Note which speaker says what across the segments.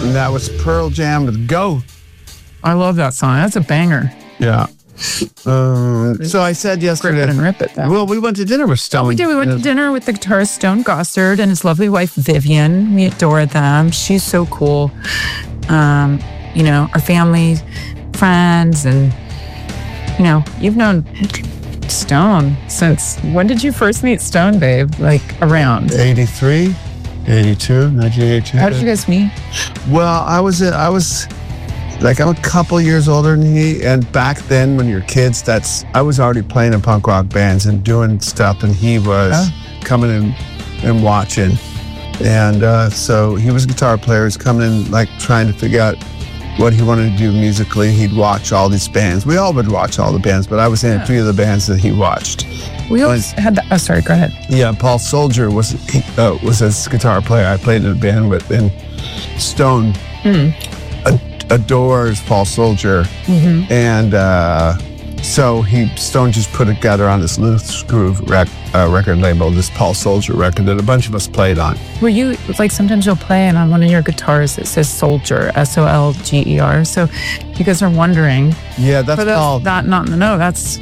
Speaker 1: And that was Pearl Jam with Go.
Speaker 2: I love that song. That's a banger.
Speaker 1: Yeah. So I said yesterday.
Speaker 2: Grip it and rip it.
Speaker 1: Well, we went to dinner with Stone.
Speaker 2: We did. We went to dinner with the guitarist Stone Gossard and his lovely wife Vivian. We adore them. She's so cool. You know, our family, friends, and you know, you've known Stone since when did you first meet Stone, babe? Like around
Speaker 1: 83, 82, 1982.
Speaker 2: How did you guys meet?
Speaker 1: Well, I was like, I'm a couple years older than he, and back then when you're kids, I was already playing in punk rock bands and doing stuff, and he was coming in and watching. And so he was a guitar player, he's coming in like trying to figure out what he wanted to do musically. He'd watch all these bands. We all would watch all the bands, but I was in a few of the bands that he watched.
Speaker 2: We always had that. Oh, sorry, go ahead.
Speaker 1: Yeah, Paul Soldier was his guitar player. I played in a band with, and Stone adores Paul Soldier. And so Stone just put together on this Loose Groove record label, this Paul Soldier record that a bunch of us played on.
Speaker 2: Were you, like, sometimes you'll play and on one of your guitars it says Soldier, Solger. So you guys are wondering.
Speaker 1: Yeah, that's Paul.
Speaker 2: Not in the know. That's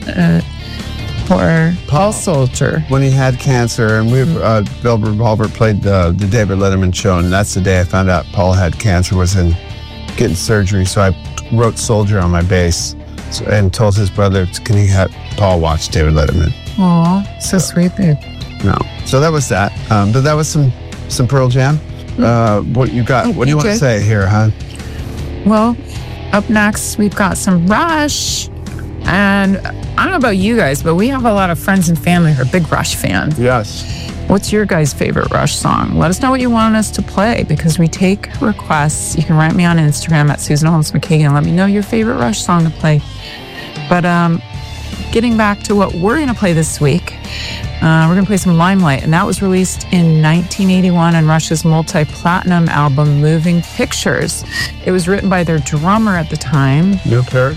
Speaker 2: for Paul Soldier.
Speaker 1: When he had cancer, and Bill Revolver played the David Letterman show, and that's the day I found out Paul had cancer, was in getting surgery. So I wrote Soldier on my bass and told his brother, can he have Paul watch David Letterman?
Speaker 2: Aw, so sweet, babe.
Speaker 1: No. So that was that. But that was some Pearl Jam. What you got? What do you want to say here, hon?
Speaker 2: Well, up next, we've got some Rush. And I don't know about you guys, but we have a lot of friends and family who are big Rush fans.
Speaker 1: Yes.
Speaker 2: What's your guys' favorite Rush song? Let us know what you want us to play, because we take requests. You can write me on Instagram at Susan Holmes McKagan and let me know your favorite Rush song to play. But getting back to what we're going to play this week, we're going to play some Limelight, and that was released in 1981 on Rush's multi-platinum album Moving Pictures. It was written by their drummer at the time,
Speaker 1: Neil Peart,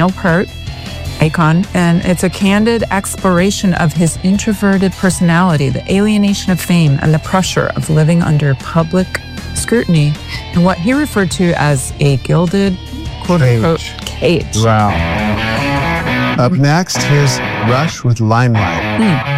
Speaker 2: icon, and it's a candid exploration of his introverted personality, the alienation of fame, and the pressure of living under public scrutiny, and what he referred to as a gilded, quote-unquote, cage.
Speaker 1: Wow. Up next, here's Rush with Limelight.